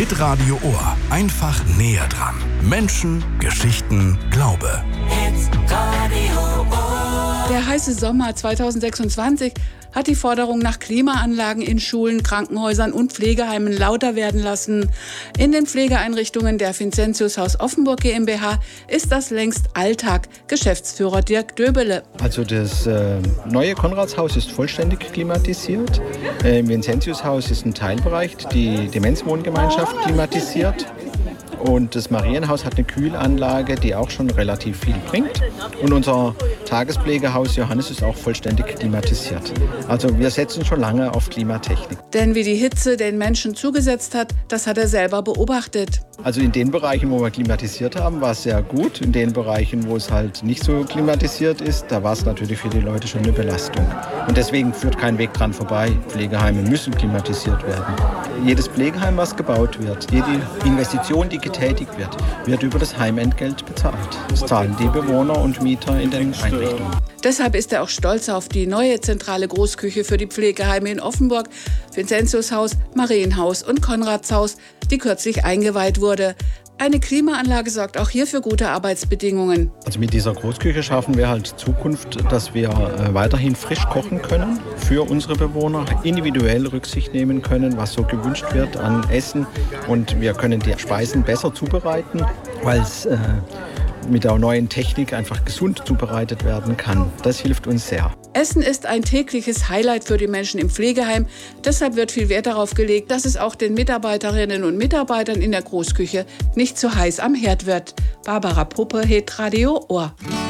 Hitradio Ohr. Einfach näher dran. Menschen, Geschichten, Glaube. Hitradio Ohr. Der heiße Sommer 2026 hat die Forderung nach Klimaanlagen in Schulen, Krankenhäusern und Pflegeheimen lauter werden lassen. In den Pflegeeinrichtungen der Vincentius-Haus Offenburg GmbH ist das längst Alltag. Geschäftsführer Dirk Döbele. Also das neue Konradshaus ist vollständig klimatisiert. Im Vincentius-Haus ist ein Teilbereich, die Demenzwohngemeinschaft klimatisiert. Und das Marienhaus hat eine Kühlanlage, die auch schon relativ viel bringt. Und unser Tagespflegehaus Johannes ist auch vollständig klimatisiert. Also wir setzen schon lange auf Klimatechnik. Denn wie die Hitze den Menschen zugesetzt hat, das hat er selber beobachtet. Also in den Bereichen, wo wir klimatisiert haben, war es sehr gut. In den Bereichen, wo es halt nicht so klimatisiert ist, da war es natürlich für die Leute schon eine Belastung. Und deswegen führt kein Weg dran vorbei. Pflegeheime müssen klimatisiert werden. Jedes Pflegeheim, was gebaut wird, jede Investition, die getätigt wird über das Heimentgelt bezahlt. Das zahlen die Bewohner und Mieter in den Einrichtungen. Deshalb ist er auch stolz auf die neue zentrale Großküche für die Pflegeheime in Offenburg, Vincentius-Haus, Marienhaus und Konradshaus, die kürzlich eingeweiht wurde. Eine Klimaanlage sorgt auch hier für gute Arbeitsbedingungen. Also mit dieser Großküche schaffen wir halt Zukunft, dass wir weiterhin frisch kochen können für unsere Bewohner, individuell Rücksicht nehmen können, was so gewünscht wird an Essen. Und wir können die Speisen besser zubereiten, weil es mit der neuen Technik einfach gesund zubereitet werden kann. Das hilft uns sehr. Essen ist ein tägliches Highlight für die Menschen im Pflegeheim. Deshalb wird viel Wert darauf gelegt, dass es auch den Mitarbeiterinnen und Mitarbeitern in der Großküche nicht zu heiß am Herd wird. Barbara Puppe, Hitradio Ohr.